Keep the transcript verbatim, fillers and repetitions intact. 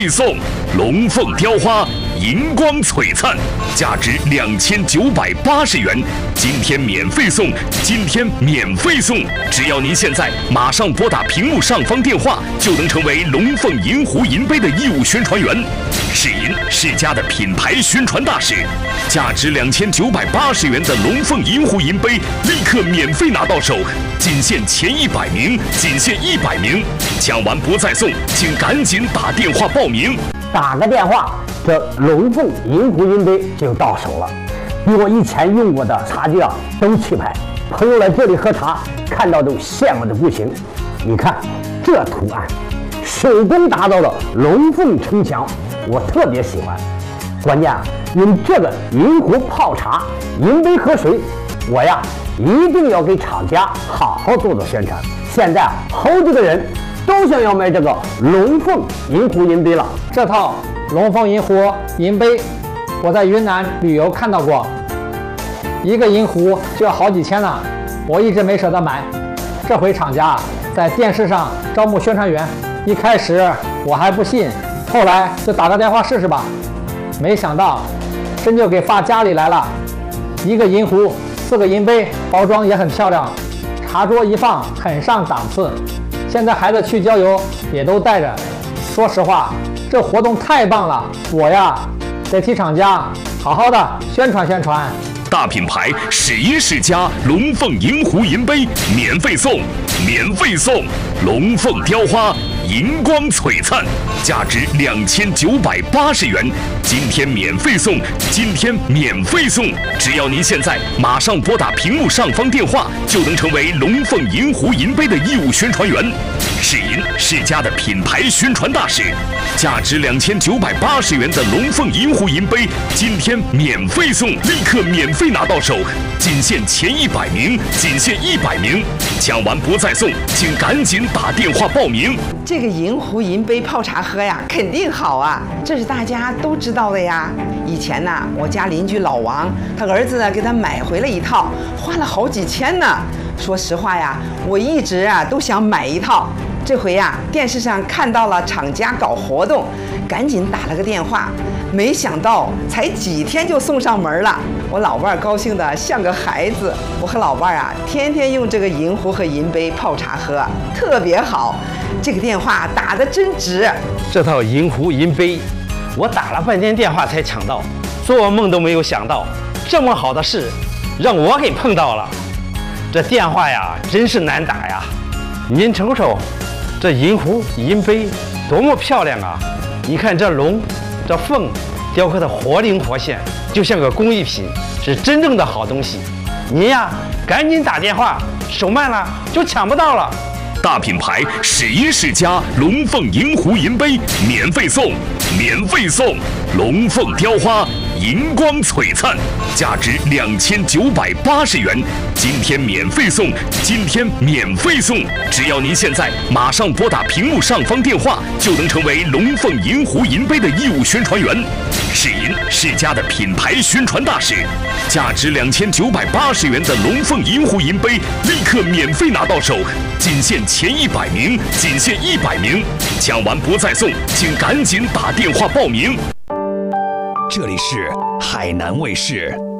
送龙凤雕花，银光璀璨，价值两千九百八十元。今天免费送，今天免费送！只要您现在马上拨打屏幕上方电话，就能成为龙凤银壶银杯的义务宣传员。世银世家的品牌宣传大使，价值两千九百八十元的龙凤银壶银杯，立刻免费拿到手，仅限前一百名，仅限一百名，抢完不再送，请赶紧打电话报名。 打个电话，这龙凤银壶银杯就到手了，比我以前用过的茶具啊都气派。朋友来这里喝茶，看到都羡慕的不行。你看这图案，手工打造的龙凤城墙，我特别喜欢。关键啊，用这个银壶泡茶，银杯喝水，我呀一定要给厂家好好做做宣传。现在好几个人都想要买这个龙凤银壶银杯了。 这套龙凤银壶银杯，我在云南旅游看到过，一个银壶就要好几千呢，我一直没舍得买。这回厂家在电视上招募宣传员，一开始我还不信，后来就打个电话试试吧。没想到真就给发家里来了，一个银壶，四个银杯，包装也很漂亮，茶桌一放很上档次。现在孩子去郊游也都带着。说实话，这活动太棒了，我呀得替厂家好好的宣传宣传。 大品牌世银世家龙凤银壶银杯免费送，免费送龙凤雕花，银光璀璨，价值两千九百八十元。今天免费送，今天免费送！只要您现在马上拨打屏幕上方电话，就能成为龙凤银壶银杯的义务宣传员。世银世家的品牌宣传大使，价值两千九百八十元的龙凤银壶银杯，今天免费送，立刻免费拿到手，仅限前一百名，仅限一百名，抢完不再送，请赶紧打电话报名。 这个银壶银杯泡茶喝呀，肯定好啊，这是大家都知道的呀。以前呢，我家邻居老王，他儿子呢给他买回了一套，花了好几千呢。说实话呀，我一直啊都想买一套。这回呀，电视上看到了厂家搞活动，赶紧打了个电话，没想到才几天就送上门了。我老伴儿高兴的像个孩子，我和老伴儿啊，天天用这个银壶和银杯泡茶喝，特别好。这个电话打得真值。 这套银壶银杯，我打了半天电话才抢到，做梦都没有想到，这么好的事让我给碰到了。这电话呀，真是难打呀！您瞅瞅，这银壶银杯多么漂亮啊！你看这龙、这凤雕刻的活灵活现，就像个工艺品，是真正的好东西。您呀，赶紧打电话，手慢了就抢不到了。 大品牌世银世家龙凤银壶银杯免费送，免费送龙凤雕花，银光璀璨，价值两千九百八十元。今天免费送，今天免费送！只要您现在马上拨打屏幕上方电话，就能成为龙凤银壶银杯的义务宣传员。世银世家的品牌宣传大使，价值两千九百八十元的龙凤银壶银杯，立刻免费拿到手，仅限前一百名，仅限一百名，抢完不再送，请赶紧打电话报名。 这里是海南卫视。